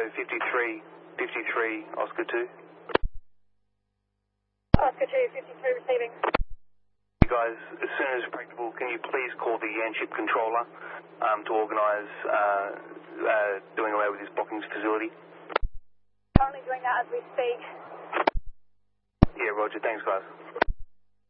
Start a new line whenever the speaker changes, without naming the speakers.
53, 53, Oscar 2.
Oscar 2, 53 receiving.
You guys, as soon as practicable, can you please call the Yanship controller to organise doing away with this blocking facility?
Currently doing that as we speak.
Yeah, roger. Thanks, guys.